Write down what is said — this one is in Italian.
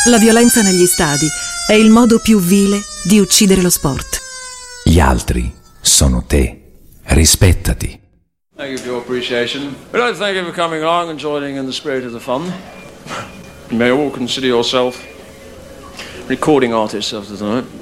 La violenza negli stadi è il modo più vile di uccidere lo sport. Gli altri sono te. Rispettati. Thank you for your appreciation. We'd like to thank you for coming along and joining in the spirit of the fun. You may all consider yourself recording artists after tonight.